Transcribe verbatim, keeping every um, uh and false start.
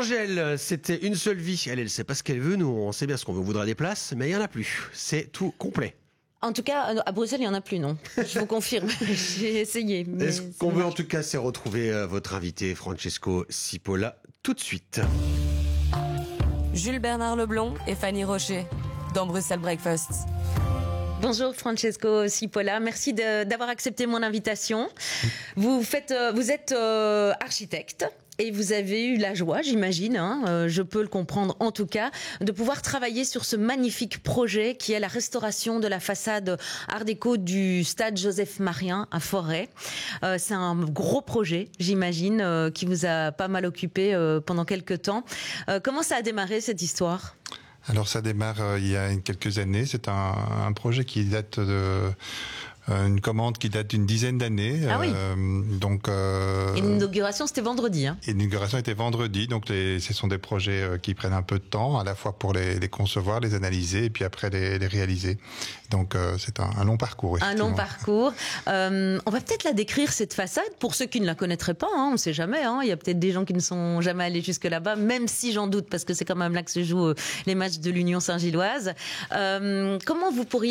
Angèle, c'était une seule vie. Elle, elle sait pas ce qu'elle veut. Nous, on sait bien ce qu'on veut. On voudrait des places, mais il y en a plus. C'est tout complet. En tout cas, à Bruxelles, il n'y en a plus, non. Je vous confirme. J'ai essayé. Mais ce qu'on veut, en tout cas, c'est retrouver euh, votre invité, Francesco Cipolla, tout de suite. Jules Bernard Leblond et Fanny Rocher, dans Bruxelles Breakfast. Bonjour Francesco Cipolla, merci de, d'avoir accepté mon invitation. Vous faites, vous êtes euh, architecte. Et vous avez eu la joie, j'imagine, hein, euh, je peux le comprendre en tout cas, de pouvoir travailler sur ce magnifique projet qui est la restauration de la façade art déco du stade Joseph Marien à Forêt. Euh, c'est un gros projet, j'imagine, euh, qui vous a pas mal occupé euh, pendant quelques temps. Euh, comment ça a démarré cette histoire ? Alors ça démarre euh, il y a quelques années. C'est un, un projet qui date de... Une commande qui date d'une dizaine d'années. Ah oui. Euh, donc, euh, et l'inauguration, c'était vendredi. Hein. Et l'inauguration était vendredi. Donc, les, ce sont des projets euh, qui prennent un peu de temps, à la fois pour les, les concevoir, les analyser, et puis après les, les réaliser. Donc, euh, c'est un, un long parcours. Un long parcours. Euh, on va peut-être la décrire, cette façade, pour ceux qui ne la connaîtraient pas. Hein, on ne sait jamais. Hein, il y a peut-être des gens qui ne sont jamais allés jusque là-bas, même si j'en doute, parce que c'est quand même là que se jouent euh, les matchs de l'Union Saint-Gilloise. Euh, comment vous pourriez